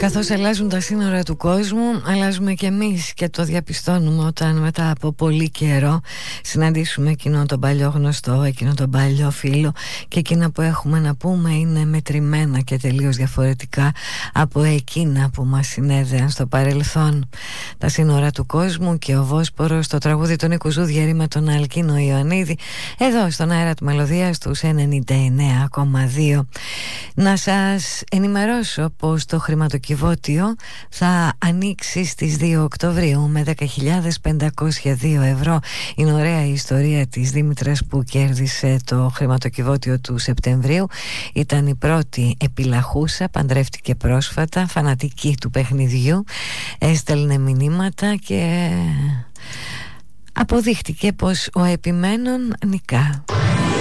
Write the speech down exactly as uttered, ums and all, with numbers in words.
Καθώς αλλάζουν τα σύνορα του κόσμου, αλλάζουμε και εμείς και το διαπιστώνουμε όταν μετά από πολύ καιρό συναντήσουμε εκείνο τον παλιό γνωστό, εκείνο τον παλιό φίλο, και εκείνα που έχουμε να πούμε είναι μετρημένα και τελείως διαφορετικά από εκείνα που μας συνέδεαν στο παρελθόν. Τα σύνορα του κόσμου και ο Βόσπορος, το τραγούδι του Νίκου Ζούδιερη με τον Αλκίνο Ιωαννίδη, εδώ στον αέρα του Μελωδίας τους ενενήντα εννέα κόμμα δύο. Να σας ενημερώσω πως το χρηματοκιβώτιο θα ανοίξει στις δύο Οκτωβρίου με δέκα χιλιάδες πεντακόσια δύο ευρώ. Είναι ωραία η ιστορία της Δήμητρας που κέρδισε το χρηματοκιβώτιο του Σεπτεμβρίου. Ήταν η πρώτη επιλαχούσα, παντρεύτηκε πρόσφατα, φανατική του παιχνιδιού, έστελνε μηνύματα και αποδείχτηκε πως ο επιμένων νικά.